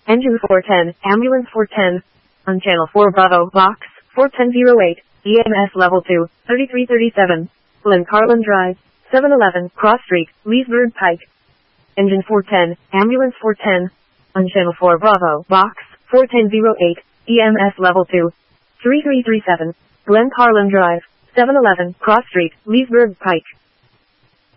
Engine 410, Ambulance 410. On Channel 4 Bravo, Box 4108, EMS Level 2, 3337. Glen Carlin Drive, 711, Cross Street, Leesburg Pike. Engine 410, Ambulance 410. On Channel 4 Bravo, Box 4108, EMS Level 2, 3337. Glen Carlin Drive, 711, Cross Street, Leesburg Pike.